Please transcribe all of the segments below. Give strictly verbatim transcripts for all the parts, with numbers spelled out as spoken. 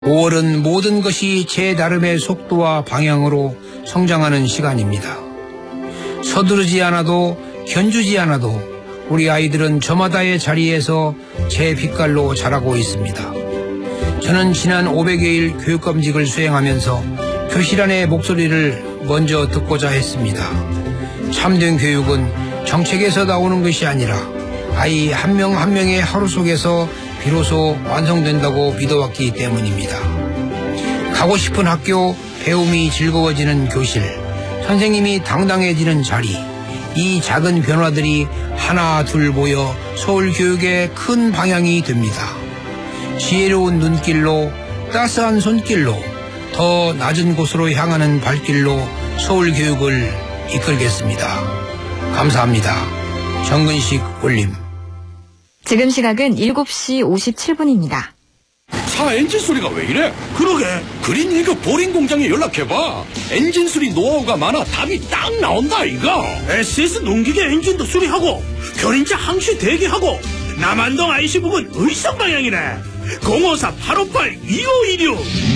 오월은 모든 것이 제 나름의 속도와 방향으로 성장하는 시간입니다. 서두르지 않아도 견주지 않아도 우리 아이들은 저마다의 자리에서 제 빛깔로 자라고 있습니다. 저는 지난 오백여일 교육감직을 수행하면서 교실 안의 목소리를 먼저 듣고자 했습니다. 참된 교육은 정책에서 나오는 것이 아니라 아이 한 명 한 명의 하루 속에서 비로소 완성된다고 믿어왔기 때문입니다. 가고 싶은 학교, 배움이 즐거워지는 교실, 선생님이 당당해지는 자리, 이 작은 변화들이 하나 둘 모여 서울교육의 큰 방향이 됩니다. 지혜로운 눈길로, 따스한 손길로, 더 낮은 곳으로 향하는 발길로 서울교육을 이끌겠습니다. 감사합니다. 정근식 올림. 지금 시각은 일곱 시 오십칠 분입니다. 차 엔진 소리가 왜 이래? 그러게 그린 일급 보링 공장에 연락해봐. 엔진 수리 노하우가 많아 답이 딱 나온다 이거. 에스에스 농기계 엔진도 수리하고 견인차 항시 대기하고 남한동 아이씨 부근 의성 방향이네. 공오사 팔오팔 이오이육.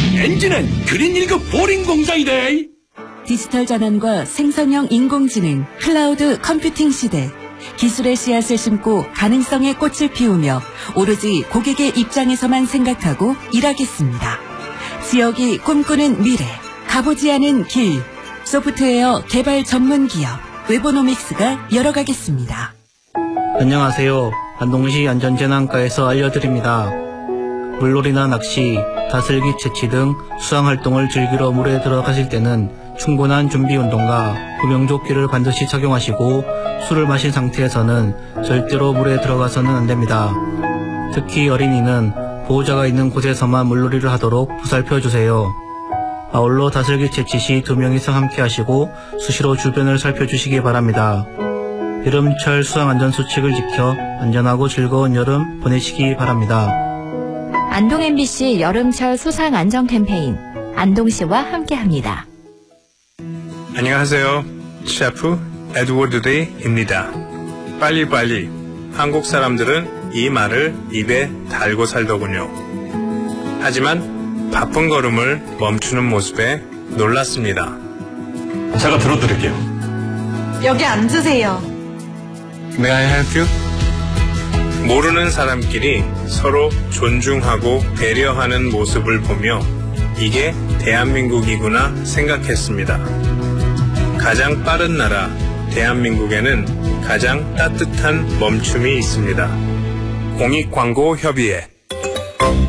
엔진은 그린 일급 보링 공장이래. 디지털 전환과 생성형 인공지능, 클라우드 컴퓨팅 시대. 기술의 씨앗을 심고 가능성의 꽃을 피우며 오로지 고객의 입장에서만 생각하고 일하겠습니다. 지역이 꿈꾸는 미래, 가보지 않은 길. 소프트웨어 개발 전문 기업 웨보노믹스가 열어가겠습니다. 안녕하세요. 안동시 안전재난과에서 알려드립니다. 물놀이나 낚시, 다슬기 채취 등 수상활동을 즐기러 물에 들어가실 때는 충분한 준비운동과 구명조끼를 반드시 착용하시고 술을 마신 상태에서는 절대로 물에 들어가서는 안됩니다. 특히 어린이는 보호자가 있는 곳에서만 물놀이를 하도록 보살펴주세요. 아울러 다슬기 채취 시 두 명 이상 함께 하시고 수시로 주변을 살펴주시기 바랍니다. 여름철 수상안전수칙을 지켜 안전하고 즐거운 여름 보내시기 바랍니다. 안동 엠비씨 여름철 수상안전 캠페인 안동시와 함께합니다. 안녕하세요. 셰프 에드워드 데이입니다. 빨리빨리. 한국 사람들은 이 말을 입에 달고 살더군요. 하지만 바쁜 걸음을 멈추는 모습에 놀랐습니다. 제가 들어드릴게요. 여기 앉으세요. May I help you? 모르는 사람끼리 서로 존중하고 배려하는 모습을 보며 이게 대한민국이구나 생각했습니다. 가장 빠른 나라 대한민국에는 가장 따뜻한 멈춤이 있습니다. 공익광고협의회